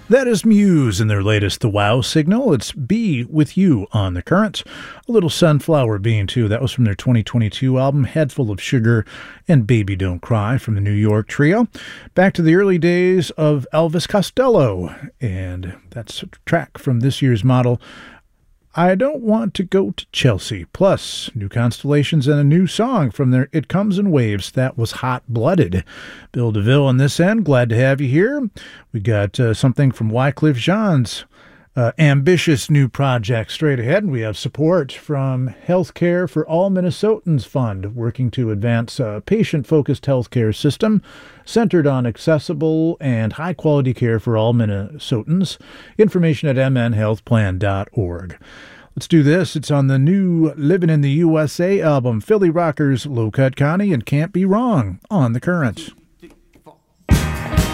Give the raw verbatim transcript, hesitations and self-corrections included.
That is Muse in their latest The Wow Signal. It's Be With You on the Current. A little Sunflower Bean, too. That was from their twenty twenty-two album, Head Full of Sugar, and Baby Don't Cry from the New York trio. Back to the early days of Elvis Costello, and that's a track from this year's model, I Don't Want to Go to Chelsea. Plus, new constellations and a new song from their It Comes in Waves. That was Hot-Blooded. Bill DeVille on this end, glad to have you here. We got uh, something from Wycliffe Jean's uh, ambitious new project straight ahead. And we have support from Healthcare for All Minnesotans Fund, working to advance a patient-focused healthcare system centered on accessible and high-quality care for all Minnesotans. Information at m n health plan dot org. Let's do this. It's on the new Living in the U S A album, Philly Rockers, Low Cut Connie, and Can't Be Wrong on the Current.